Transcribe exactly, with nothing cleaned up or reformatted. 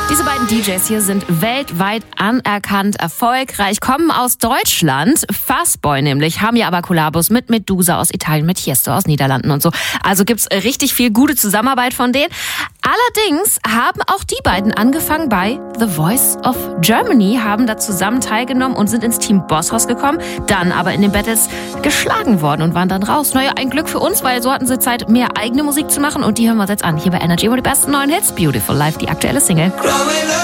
Diese beiden D Js hier sind weltweit anerkannt, erfolgreich, kommen aus Deutschland, Fastboy nämlich, haben ja aber Kollabos mit Medusa aus Italien, mit Tiesto aus Niederlanden und so. Also gibt's richtig viel gute Zusammenarbeit von denen. Allerdings haben auch die beiden angefangen bei The Voice of Germany, haben da zusammen teilgenommen und sind ins Team Bosshaus gekommen, dann aber in den Battles geschlagen worden und waren dann raus. Naja, ein Glück für uns, weil so hatten sie Zeit, mehr eigene Musik zu machen und die hören wir uns jetzt an. Hier bei Energy, wo die besten neuen Hits, Beautiful Life, die aktuelle Single.